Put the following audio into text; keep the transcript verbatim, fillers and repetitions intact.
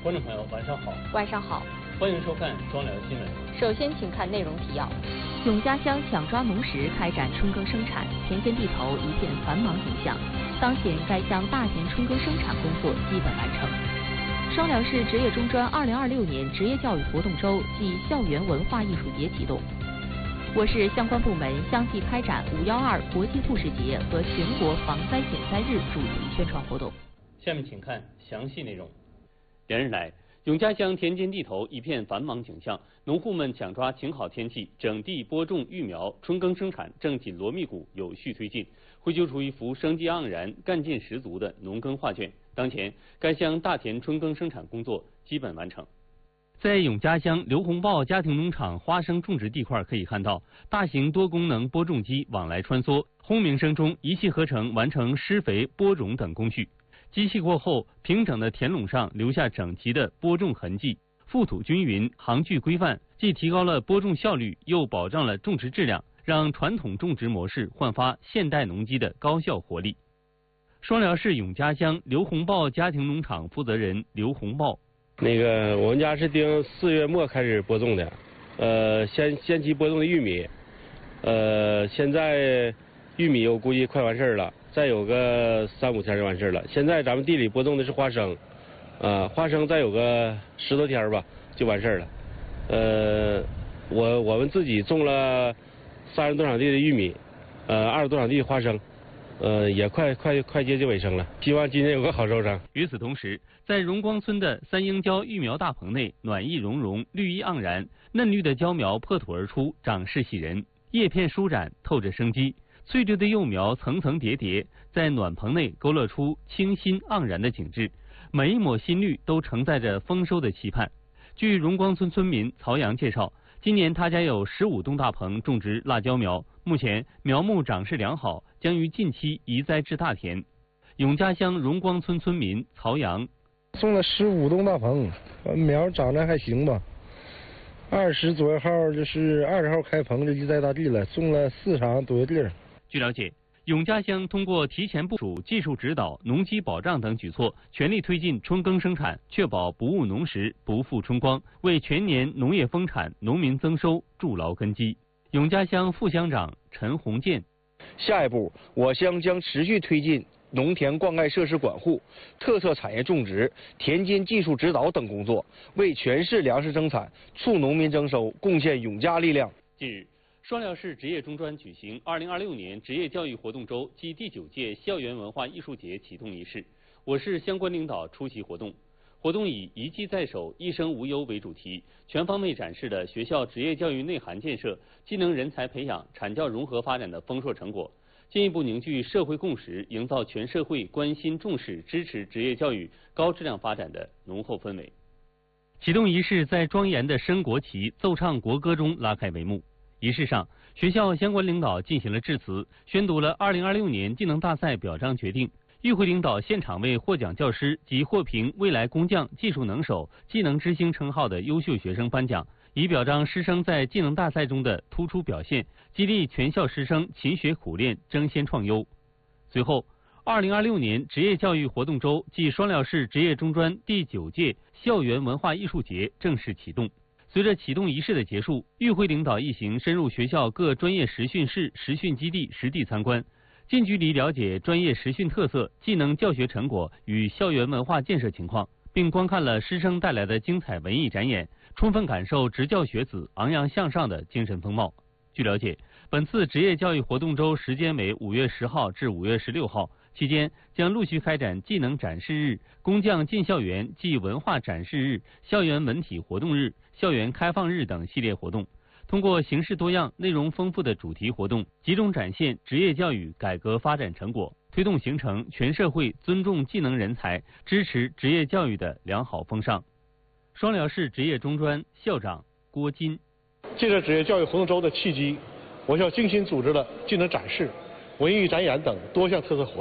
观众朋友，晚上好。 晚上好， 欢迎收看双聊新闻。 首先，请看内容提要： 永嘉乡抢抓农时开展春耕生产，田间地头一片繁忙景象。当前该乡大田春耕生产工作基本完成。双辽市职业中专二零二六年职业教育活动周暨校园文化艺术节启动。我市相关部门相继开展五幺二国际护士节和全国防灾减灾日主题宣传活动。 下面请看详细内容。 连日来，永嘉乡田间地头一片繁忙景象，农户们抢抓晴好天气，整地播种育苗，春耕生产正紧锣密鼓，有序推进，绘就出一幅生机盎然、干劲十足的农耕画卷。当前，该乡大田春耕生产工作基本完成。在永嘉乡刘洪豹家庭农场花生种植地块可以看到，大型多功能播种机往来穿梭，轰鸣声中一气呵成完成施肥、播种等工序。机器过后，平整的田垄上留下整齐的播种痕迹，覆土均匀，行距规范，既提高了播种效率，又保障了种植质量，让传统种植模式焕发现代农机的高效活力。双辽市永嘉乡刘洪豹家庭农场负责人刘洪豹。 那个我们家是定四月末开始播种的，呃，先先期播种的玉米，呃，现在玉米我估计快完事儿了，再有个三五天就完事儿了。现在咱们地里播种的是花生，呃，花生再有个十多天吧就完事儿了。呃，我我们自己种了三十多场地的玉米，呃，二十多场地的花生。呃，也快快快接近尾声了，希望今年有个好收成。 与此同时，在荣光村的三英蕉育苗大棚内，暖意融融，绿意盎然，嫩绿的蕉苗破土而出，长势喜人，叶片舒展，透着生机。翠绿的幼苗层层叠叠，在暖棚内勾勒出清新盎然的景致，每一抹新绿都承载着丰收的期盼。据荣光村村民曹阳介绍，今年他家有十五栋大棚种植辣椒苗，目前苗木长势良好，将于近期移栽至大田。永嘉乡荣光村村民曹阳： 种了十五栋大棚，苗长得还行吧。二十左右号就是二十号开棚就移栽大地了，种了四场多地儿。 据了解，永嘉乡通过提前部署、技术指导、农机保障等举措，全力推进春耕生产，确保不误农时、不负春光，为全年农业丰产、农民增收筑牢根基。永嘉乡副乡长陈洪建： 下一步，我乡将持续推进农田灌溉设施管护、特色产业种植、田间技术指导等工作，为全市粮食生产、促农民增收贡献永嘉力量。 近日，双辽市职业中专举行二零二六年职业教育活动周暨第九届校园文化艺术节启动仪式，我市相关领导出席活动。活动以一技在手、一生无忧为主题，全方位展示了学校职业教育内涵建设、技能人才培养、产教融合发展的丰硕成果，进一步凝聚社会共识，营造全社会关心、重视、支持职业教育高质量发展的浓厚氛围。启动仪式在庄严的升国旗、奏唱国歌中拉开帷幕。仪式上，学校相关领导进行了致辞，宣读了二零二六年技能大赛表彰决定。与会领导现场为获奖教师及获评未来工匠、技术能手、技能之星称号的优秀学生颁奖，以表彰师生在技能大赛中的突出表现，激励全校师生勤学苦练、争先创优。随后，二零二六年职业教育活动周暨双辽市职业中专第九届校园文化艺术节正式启动。随着启动仪式的结束，与会领导一行深入学校各专业实训室、实训基地实地参观，近距离了解专业实训特色、技能教学成果与校园文化建设情况，并观看了师生带来的精彩文艺展演，充分感受职教学子昂扬向上的精神风貌。据了解，本次职业教育活动周时间为五月十号至五月十六号，期间将陆续开展技能展示日、工匠进校园暨文化展示日、校园文体活动日、校园开放日等系列活动。通过形式多样、内容丰富的主题活动，集中展现职业教育改革发展成果，推动形成全社会尊重技能人才、支持职业教育的良好风尚。双辽市职业中专校长郭金： 借着职业教育活动周的契机，我校精心组织了技能展示、文艺展演等多项特色活动。